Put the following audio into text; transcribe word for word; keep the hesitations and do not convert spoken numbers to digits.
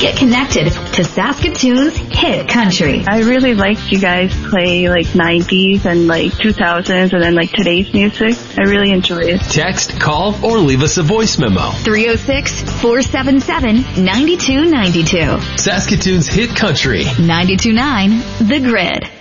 Get connected to Saskatoon's hit country. I really like you guys play like nineties and like two thousands and then like today's music. I really enjoy it. Text, call, or leave us a voice memo. three oh six, four seven seven, nine two nine two. Saskatoon's hit country. ninety-two point nine The Grid.